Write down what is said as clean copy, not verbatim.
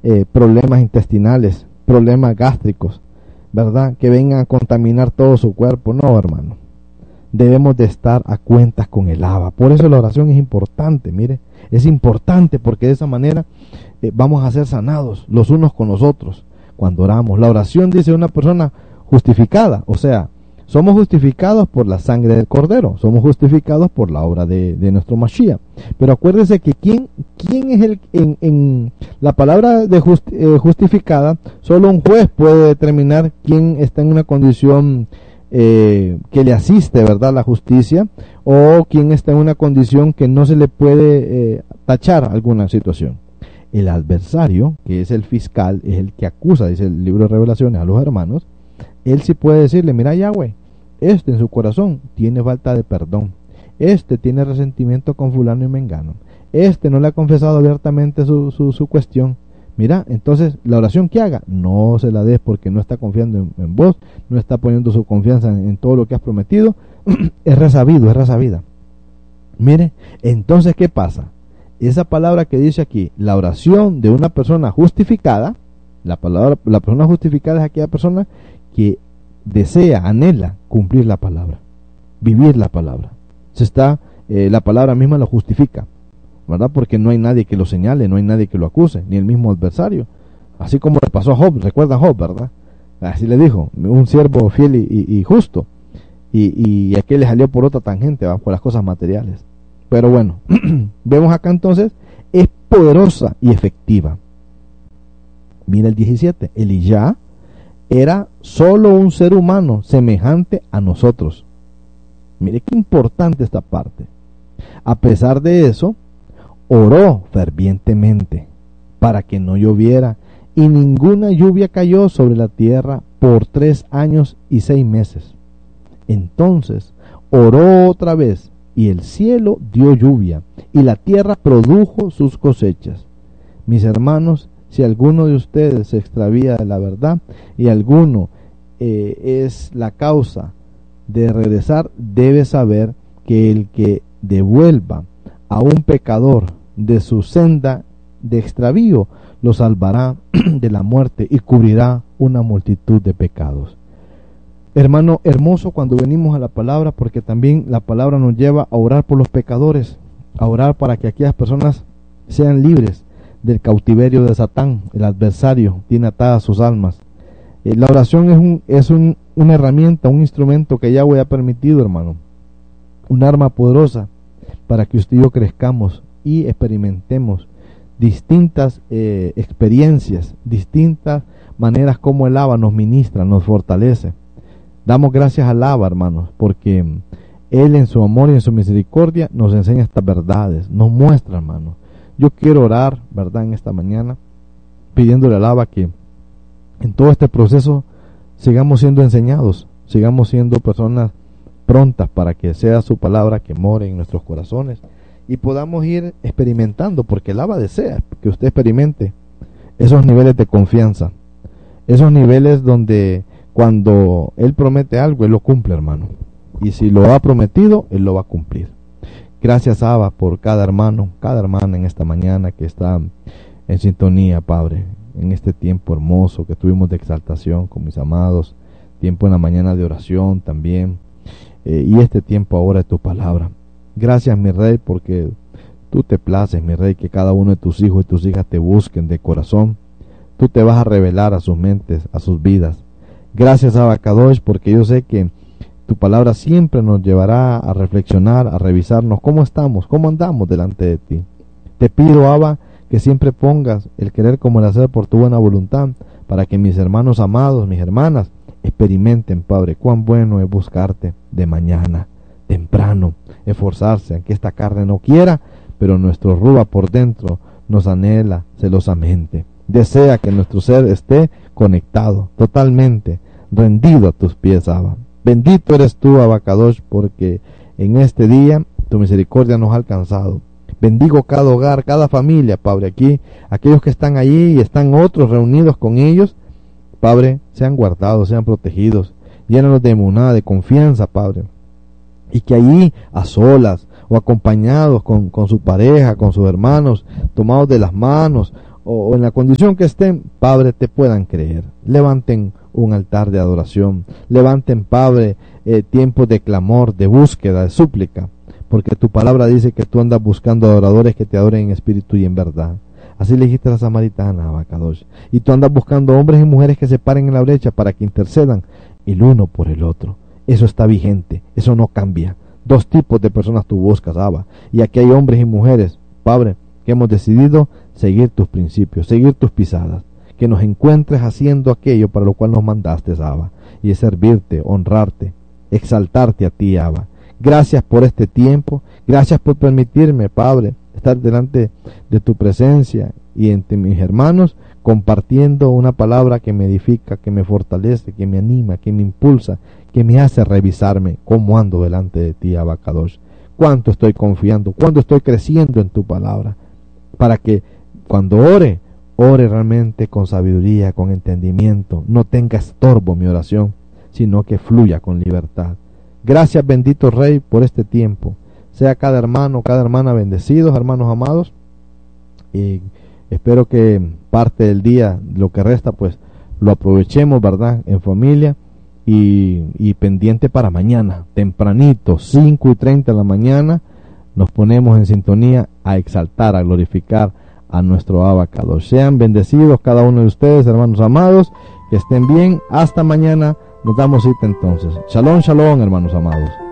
problemas intestinales, problemas gástricos, ¿verdad? Que vengan a contaminar todo su cuerpo. No, hermano. Debemos de estar a cuentas con el Abba. Por eso la oración es importante, mire. Es importante porque de esa manera vamos a ser sanados los unos con los otros cuando oramos. La oración dice una persona justificada, o sea, somos justificados por la sangre del Cordero, somos justificados por la obra de nuestro Mashiach. Pero acuérdese que quién es el en la palabra de justificada, solo un juez puede determinar quién está en una condición que le asiste, ¿verdad?, la justicia, o quién está en una condición que no se le puede tachar alguna situación. El adversario, que es el fiscal, es el que acusa, dice el libro de Revelaciones, a los hermanos. Él sí puede decirle: mira, Yahweh, este en su corazón tiene falta de perdón, este tiene resentimiento con fulano y mengano, este no le ha confesado abiertamente su cuestión. Mira, entonces la oración que haga, no se la des porque no está confiando en vos, no está poniendo su confianza en todo lo que has prometido. Es resabido, es resabida. Mire, entonces, ¿qué pasa? Esa palabra que dice aquí, la oración de una persona justificada, la persona justificada es aquella persona que desea, anhela cumplir la palabra, vivir la palabra. La palabra misma lo justifica, ¿verdad? Porque no hay nadie que lo señale, no hay nadie que lo acuse, ni el mismo adversario. Así como le pasó a Job, recuerda a Job, ¿verdad? Así le dijo, un siervo fiel y justo, y aquel le salió por otra tangente, ¿va?, por las cosas materiales. Pero bueno, vemos acá entonces, es poderosa y efectiva. Mira el 17, Elías era solo un ser humano semejante a nosotros. Mire qué importante esta parte. A pesar de eso, oró fervientemente para que no lloviera, y ninguna lluvia cayó sobre la tierra por 3 años y 6 meses. Entonces oró otra vez, y el cielo dio lluvia, y la tierra produjo sus cosechas. Mis hermanos, si alguno de ustedes se extravía de la verdad, y alguno es la causa de regresar, debe saber que el que devuelva a un pecador de su senda de extravío, lo salvará de la muerte y cubrirá una multitud de pecados. Hermano, hermoso cuando venimos a la palabra, porque también la palabra nos lleva a orar por los pecadores, a orar para que aquellas personas sean libres del cautiverio de Satán. El adversario tiene atadas sus almas. La oración es una herramienta, un instrumento que Yahweh ha permitido, hermano, un arma poderosa para que usted y yo crezcamos y experimentemos distintas experiencias, distintas maneras como el Abba nos ministra, nos fortalece. Damos gracias al Abba, hermanos, porque Él en su amor y en su misericordia nos enseña estas verdades, nos muestra, hermanos. Yo quiero orar, ¿verdad?, en esta mañana, pidiéndole al Abba que en todo este proceso sigamos siendo enseñados, sigamos siendo personas prontas para que sea su palabra que more en nuestros corazones y podamos ir experimentando, porque el Abba desea que usted experimente esos niveles de confianza, esos niveles donde cuando Él promete algo, Él lo cumple, hermano, y si lo ha prometido, Él lo va a cumplir. Gracias, Abba, por cada hermano, cada hermana en esta mañana que está en sintonía, Padre, en este tiempo hermoso que tuvimos de exaltación con mis amados, tiempo en la mañana de oración también, y este tiempo ahora de tu palabra. Gracias, mi Rey, porque tú te places, mi Rey, que cada uno de tus hijos y tus hijas te busquen de corazón. Tú te vas a revelar a sus mentes, a sus vidas. Gracias, Abba Kadosh, porque yo sé que tu palabra siempre nos llevará a reflexionar, a revisarnos cómo estamos, cómo andamos delante de ti. Te pido, Abba, que siempre pongas el querer como el hacer por tu buena voluntad, para que mis hermanos amados, mis hermanas, experimenten, Padre, cuán bueno es buscarte de mañana, temprano, esforzarse, aunque esta carne no quiera, pero nuestro Ruba por dentro nos anhela celosamente. Desea que nuestro ser esté conectado, totalmente rendido a tus pies, Abba. Bendito eres tú, Abba Kadosh, porque en este día tu misericordia nos ha alcanzado. Bendigo cada hogar, cada familia, Padre, aquí, aquellos que están allí y están otros reunidos con ellos, Padre, sean guardados, sean protegidos, llénanos de emuná, de confianza, Padre, y que allí, a solas o acompañados con su pareja, con sus hermanos, tomados de las manos, o en la condición que estén, Padre, te puedan creer. Levanten un altar de adoración, levanten, Padre, tiempos de clamor, de búsqueda, de súplica, porque tu palabra dice que tú andas buscando adoradores que te adoren en espíritu y en verdad. Así le dijiste a la samaritana, Abacadosh, y tú andas buscando hombres y mujeres que se paren en la brecha para que intercedan el uno por el otro. Eso está vigente, eso no cambia. Dos tipos de personas tú buscas, Abba, y aquí hay hombres y mujeres, Padre, que hemos decidido seguir tus principios, seguir tus pisadas, que nos encuentres haciendo aquello para lo cual nos mandaste, Abba, y es servirte, honrarte, exaltarte a ti, Abba. Gracias por este tiempo, gracias por permitirme, Padre, estar delante de tu presencia y entre mis hermanos, compartiendo una palabra que me edifica, que me fortalece, que me anima, que me impulsa, que me hace revisarme cómo ando delante de ti, Abacadosh. Cuánto estoy confiando, cuánto estoy creciendo en tu palabra, para que cuando ore realmente con sabiduría, con entendimiento, no tenga estorbo mi oración, sino que fluya con libertad. Gracias, bendito Rey, por este tiempo. Sea cada hermano, cada hermana bendecidos, hermanos amados, y espero que parte del día, lo que resta, pues lo aprovechemos, ¿verdad?, en familia, y pendiente para mañana, tempranito, 5:30 de la mañana, nos ponemos en sintonía a exaltar, a glorificar a nuestro Abacadosh. Sean bendecidos cada uno de ustedes, hermanos amados, que estén bien. Hasta mañana, nos damos cita entonces. Shalom, shalom, hermanos amados.